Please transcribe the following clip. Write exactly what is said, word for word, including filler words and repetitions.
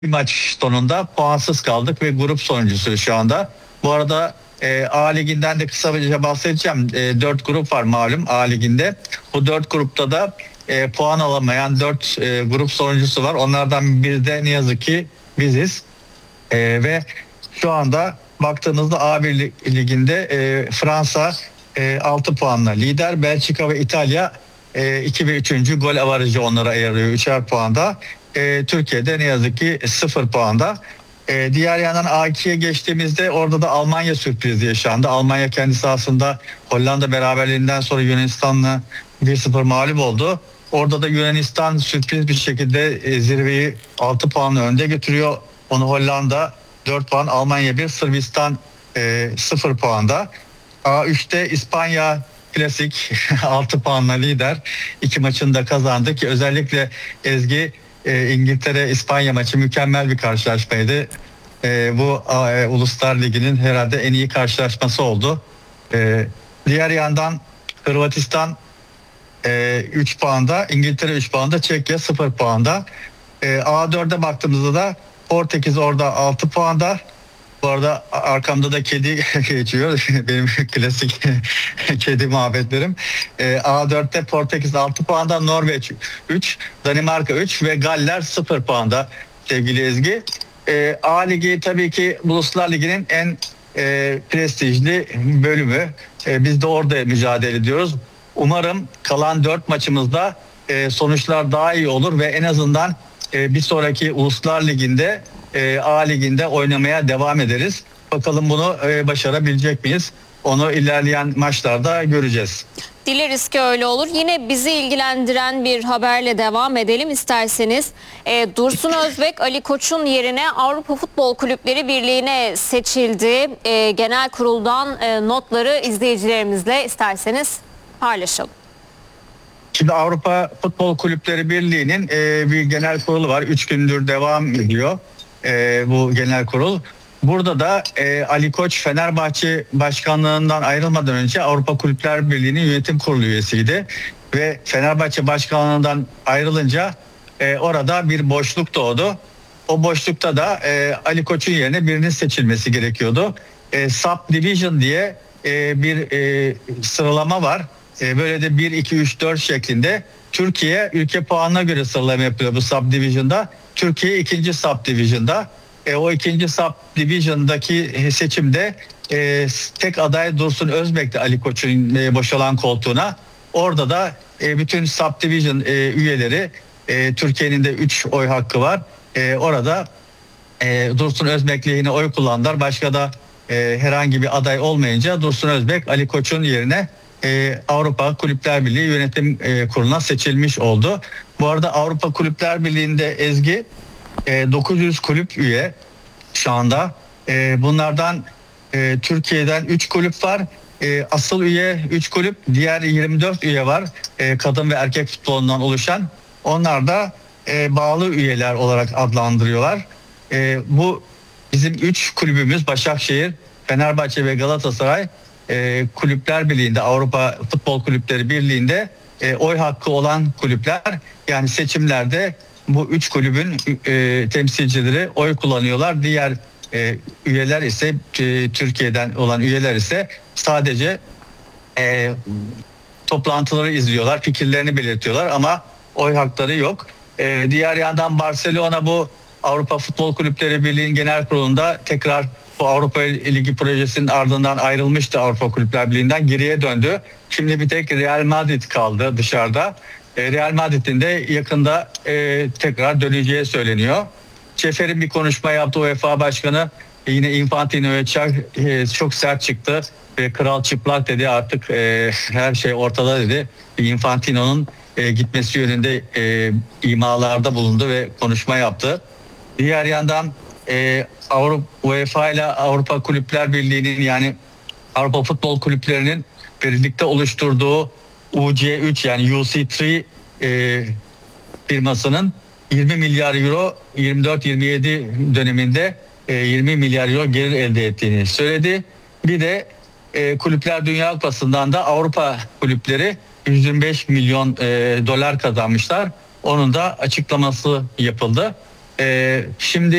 Bir maç sonunda puansız kaldık ve grup sonuncusu şu anda. Bu arada e, A Ligi'nden de kısaca bahsedeceğim. E, dört grup var malum A Ligi'nde. Bu dört grupta da e, puan alamayan dört e, grup sonuncusu var. Onlardan biri de ne yazık ki biziz. E, ve şu anda baktığınızda A bir Ligi'nde e, Fransa e, altı puanla lider. Belçika ve İtalya e, iki ve üçüncü gol avarajı onlara ayırıyor üçer puanda. E, Türkiye'de ne yazık ki sıfır puanda. E, diğer yandan A ikiye geçtiğimizde orada da Almanya sürprizi yaşandı. Almanya kendi sahasında Hollanda beraberliğinden sonra Yunanistan'la bir sıfır mağlup oldu. Orada da Yunanistan sürpriz bir şekilde e, zirveyi altı puanla önde götürüyor. Onu Hollanda dört puan, Almanya bir, Sırbistan e, sıfır puanda. A üçte İspanya klasik altı puanla lider. İki maçını da kazandı ki özellikle Ezgi e, İngiltere-İspanya maçı mükemmel bir karşılaşmaydı. E, bu e, Uluslar Ligi'nin herhalde en iyi karşılaşması oldu. E, diğer yandan Hırvatistan e, üç puanda, İngiltere üç puanda, Çekya sıfır puanda. E, A dörde baktığımızda da Portekiz orada altı puanda. Bu arada arkamda da kedi geçiyor. Benim klasik kedi muhabbetlerim. E, A dörtte Portekiz altı puanda, Norveç üç, Danimarka üç ve Galler sıfır puanda sevgili Ezgi. E, A Ligi tabii ki Uluslar Ligi'nin en e, prestijli bölümü. E, biz de orada mücadele ediyoruz. Umarım kalan dört maçımızda e, sonuçlar daha iyi olur ve en azından e, bir sonraki Uluslar Ligi'nde e, A Ligi'nde oynamaya devam ederiz. Bakalım bunu e, başarabilecek miyiz? Onu ilerleyen maçlarda göreceğiz. Dileriz ki öyle olur. Yine bizi ilgilendiren bir haberle devam edelim isterseniz. E, Dursun Özbek, Ali Koç'un yerine Avrupa Futbol Kulüpleri Birliği'ne seçildi. E, genel kuruldan e, notları izleyicilerimizle isterseniz paylaşalım. Şimdi Avrupa Futbol Kulüpleri Birliği'nin e, bir genel kurulu var. Üç gündür devam ediyor e, bu genel kurul. Burada da e, Ali Koç Fenerbahçe başkanlığından ayrılmadan önce Avrupa Kulüpler Birliği'nin yönetim kurulu üyesiydi. Ve Fenerbahçe başkanlığından ayrılınca e, orada bir boşluk doğdu. O boşlukta da e, Ali Koç'un yerine birinin seçilmesi gerekiyordu. E, Subdivision diye e, bir e, sıralama var. E, böyle de bir, iki, üç, dört şeklinde. Türkiye ülke puanına göre sıralama yapıyor bu Subdivision'da. Türkiye ikinci Subdivision'da. E, o ikinci Subdivision'daki seçimde e, tek aday Dursun Özbek'ti Ali Koç'un e, boşalan koltuğuna. Orada da e, bütün Subdivision e, üyeleri, e, Türkiye'nin de üç oy hakkı var. E, orada e, Dursun Özbek lehine oy kullandılar. Başka da e, herhangi bir aday olmayınca Dursun Özbek Ali Koç'un yerine e, Avrupa Kulüpler Birliği Yönetim e, Kurulu'na seçilmiş oldu. Bu arada Avrupa Kulüpler Birliği'nde Ezgi e, dokuz yüz kulüp üye şu anda. E, bunlardan e, Türkiye'den üç kulüp var. E, asıl üye üç kulüp, diğer yirmi dört üye var. E, kadın ve erkek futbolundan oluşan. Onlar da e, bağlı üyeler olarak adlandırıyorlar. E, bu bizim üç kulübümüz Başakşehir, Fenerbahçe ve Galatasaray e, Kulüpler Birliği'nde, Avrupa Futbol Kulüpleri Birliği'nde e, oy hakkı olan kulüpler. Yani seçimlerde bu üç kulübün e, temsilcileri oy kullanıyorlar. Diğer e, üyeler ise e, Türkiye'den olan üyeler ise sadece e, toplantıları izliyorlar, fikirlerini belirtiyorlar ama oy hakları yok. E, diğer yandan Barcelona bu Avrupa Futbol Kulüpleri Birliği'nin genel kurulunda tekrar bu Avrupa Ligi projesinin ardından ayrılmıştı Avrupa Kulüpler Birliği'nden, geriye döndü. Şimdi bir tek Real Madrid kaldı dışarıda. E, Real Madrid'in de yakında e, tekrar döneceği söyleniyor. Şefer'in bir konuşma yaptı UEFA Başkanı. E, yine Infantino'ya çok, e, çok sert çıktı ve kral çıplak dedi, artık e, her şey ortada dedi. Infantino'nun e, gitmesi yönünde e, imalarda bulundu ve konuşma yaptı. Diğer yandan e, Avrupa UEFA ile Avrupa Kulüpler Birliği'nin, yani Avrupa Futbol Kulüpleri'nin birlikte oluşturduğu U C üç yani U C üç e, firmasının yirmi milyar euro yirmi dört yirmi yedi döneminde e, yirmi milyar euro gelir elde ettiğini söyledi. Bir de e, Kulüpler Dünya Kupası'ndan da Avrupa kulüpleri yüz yirmi beş milyon e, dolar kazanmışlar. Onun da açıklaması yapıldı. E, şimdi